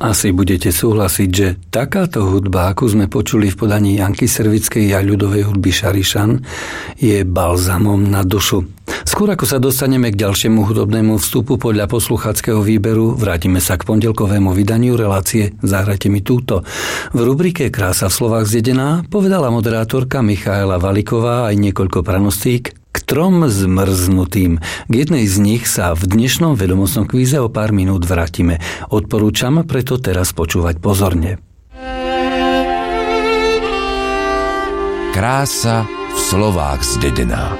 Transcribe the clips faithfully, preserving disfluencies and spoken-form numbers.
Asi budete súhlasiť, že takáto hudba, akú sme počuli v podaní Janky Servickej a ľudovej hudby Šarišan, je balzamom na dušu. Skôr ako sa dostaneme k ďalšiemu hudobnému vstupu podľa poslucháckeho výberu, vrátime sa k pondelkovému vydaniu relácie Zahrajte mi túto. V rubrike Krása v slovách zjedená povedala moderátorka Michaela Valiková aj niekoľko pranostík k trom zmrznutým. K jednej z nich sa v dnešnom vedomostnom kvíze o pár minút vrátime. Odporúčam preto teraz počúvať pozorne. Krása v slovách zdedená.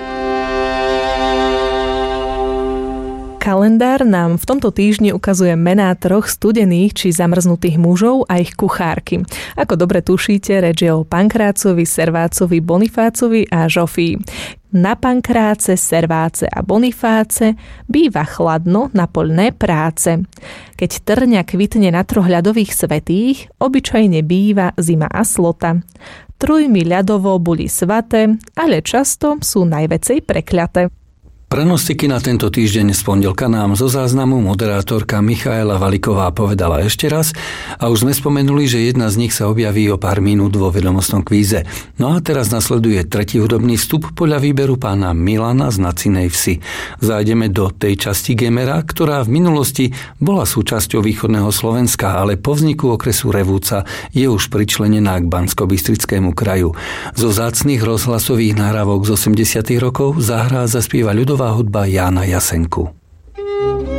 Kalendár nám v tomto týždni ukazuje mená troch studených či zamrznutých mužov a ich kuchárky. Ako dobre tušíte, reč je o Pankrácovi, Servácovi, Bonifácovi a Žofii. Na Pankráce, Serváce a Bonifáce býva chladno na poľné práce. Keď trňa kvitne na troch ľadových svätých, obyčajne býva zima a slota. Trujmi ľadovo boli svaté, ale často sú najvecej prekľaté. Pranostiky na tento týždeň z pondelka nám zo záznamu moderátorka Michaela Valiková povedala ešte raz a už sme spomenuli, že jedna z nich sa objaví o pár minút vo vedomostnom kvíze. No a teraz nasleduje tretí hudobný vstup podľa výberu pána Milana z Nacinej Vsi. Zájdeme do tej časti Gemera, ktorá v minulosti bola súčasťou východného Slovenska, ale po vzniku okresu Revúca je už pričlenená k Banskobystrickému kraju. Zo vzácnych rozhlasových nahrávok z osemdesiatych rokov zahrá zaspieva ľudová hudba Jána Jasenku.